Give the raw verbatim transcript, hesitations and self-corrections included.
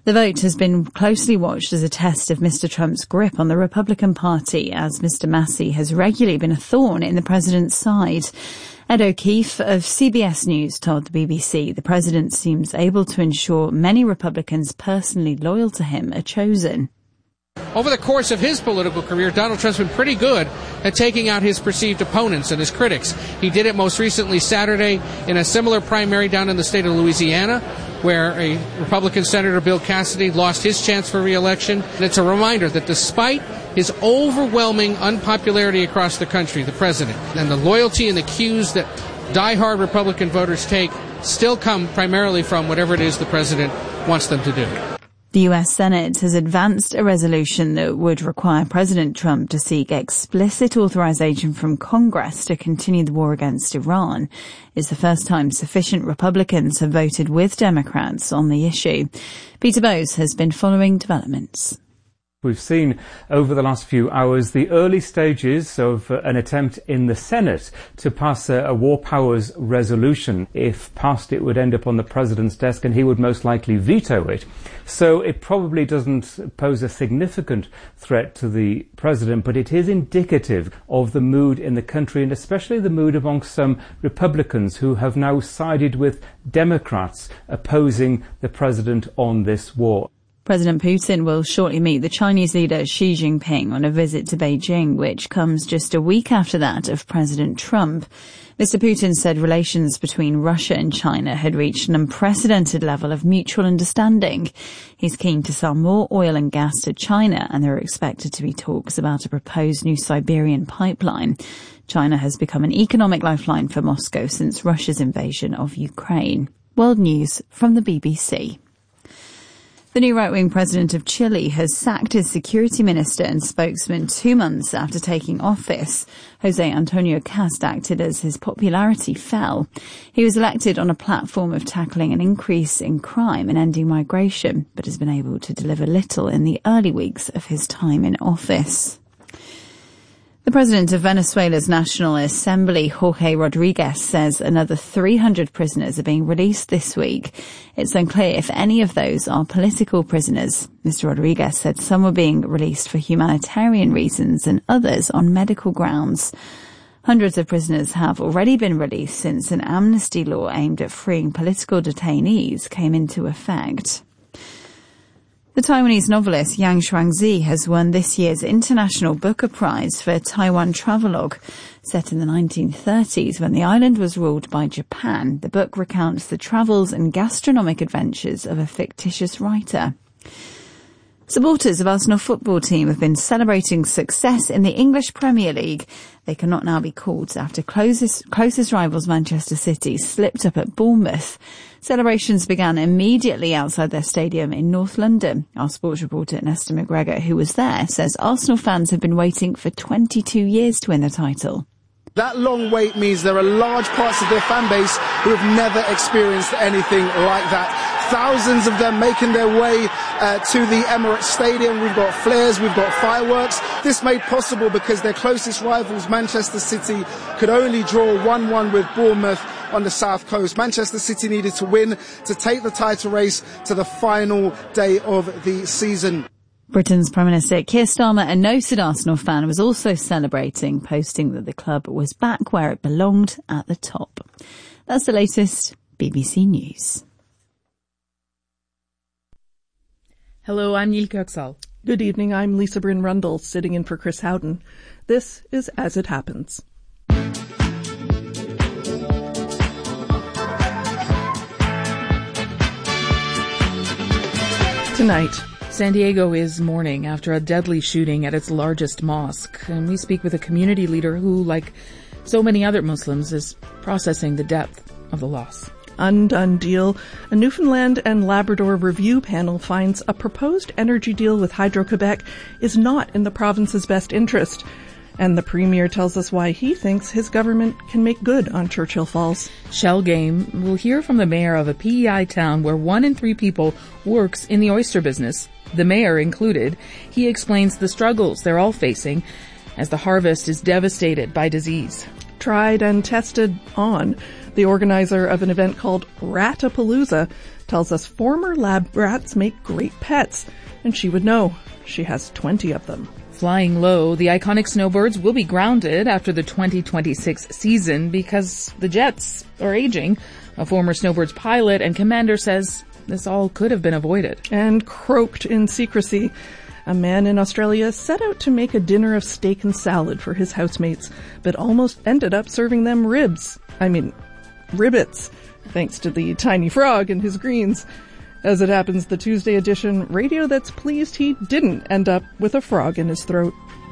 The vote has been closely watched as a test of Mister Trump's grip on the Republican Party, as Mister Massey has regularly been a thorn in the president's side. Ed O'Keefe of C B S News told the B B C the president seems able to ensure many Republicans personally loyal to him are chosen. Over the course of his political career, Donald Trump's been pretty good at taking out his perceived opponents and his critics. He did it most recently Saturday in a similar primary down in the state of Louisiana, where a Republican Senator, Bill Cassidy, lost his chance for re-election. And it's a reminder that despite his overwhelming unpopularity across the country, the president, and the loyalty and the cues that diehard Republican voters take still come primarily from whatever it is the president wants them to do. The U S Senate has advanced a resolution that would require President Trump to seek explicit authorization from Congress to continue the war against Iran. It's the first time sufficient Republicans have voted with Democrats on the issue. Peter Bowes has been following developments. We've seen over the last few hours the early stages of uh, an attempt in the Senate to pass a, a war powers resolution. If passed, it would end up on the president's desk and he would most likely veto it. So it probably doesn't pose a significant threat to the president, but it is indicative of the mood in the country, and especially the mood amongst some Republicans who have now sided with Democrats opposing the president on this war. President Putin will shortly meet the Chinese leader Xi Jinping on a visit to Beijing, which comes just a week after that of President Trump. Mister Putin said relations between Russia and China had reached an unprecedented level of mutual understanding. He's keen to sell more oil and gas to China, and there are expected to be talks about a proposed new Siberian pipeline. China has become an economic lifeline for Moscow since Russia's invasion of Ukraine. World News from the B B C. The new right-wing president of Chile has sacked his security minister and spokesman two months after taking office. Jose Antonio Cast acted as his popularity fell. He was elected on a platform of tackling an increase in crime and ending migration, but has been able to deliver little in the early weeks of his time in office. The president of Venezuela's National Assembly, Jorge Rodriguez, says another three hundred prisoners are being released this week. It's unclear if any of those are political prisoners. Mister Rodriguez said some were being released for humanitarian reasons and others on medical grounds. Hundreds of prisoners have already been released since an amnesty law aimed at freeing political detainees came into effect. The Taiwanese novelist Yang Shuangzi has won this year's International Booker Prize for Taiwan Travelogue. Set in the nineteen thirties when the island was ruled by Japan, the book recounts the travels and gastronomic adventures of a fictitious writer. Supporters of Arsenal football team have been celebrating success in the English Premier League. They cannot now be called after closest, closest rivals Manchester City slipped up at Bournemouth. Celebrations began immediately outside their stadium in North London. Our sports reporter Nesta McGregor, who was there, says Arsenal fans have been waiting for twenty-two years to win the title. That long wait means there are large parts of their fan base who have never experienced anything like that. Thousands of them making their way uh, to the Emirates Stadium. We've got flares, we've got fireworks. This made possible because their closest rivals, Manchester City, could only draw one one with Bournemouth on the south coast. Manchester City needed to win to take the title race to the final day of the season. Britain's Prime Minister Keir Starmer, a noted Arsenal fan, was also celebrating, posting that the club was back where it belonged, at the top. That's the latest B B C News. Hello, I'm Neil Kirksall. Good evening, I'm Lisa Bryn Rundle, sitting in for Chris Howden. This is As It Happens. Tonight, San Diego is mourning after a deadly shooting at its largest mosque, and we speak with a community leader who, like so many other Muslims, is processing the depth of the loss. Undone deal. A Newfoundland and Labrador review panel finds a proposed energy deal with Hydro-Quebec is not in the province's best interest. And the Premier tells us why he thinks his government can make good on Churchill Falls. Shell Game will hear from the mayor of a P E I town where one in three people works in the oyster business, the mayor included. He explains the struggles they're all facing as the harvest is devastated by disease. Tried and tested on. The organizer of an event called Ratapalooza tells us former lab rats make great pets, and she would know. She has twenty of them. Flying low, the iconic snowbirds will be grounded after the twenty twenty-six season because the jets are aging. A former snowbirds pilot and commander says this all could have been avoided. And croaked in secrecy. A man in Australia set out to make a dinner of steak and salad for his housemates, but almost ended up serving them ribs. I mean, ribbits, thanks to the tiny frog and his greens. As it happens, the Tuesday edition radio that's pleased he didn't end up with a frog in his throat.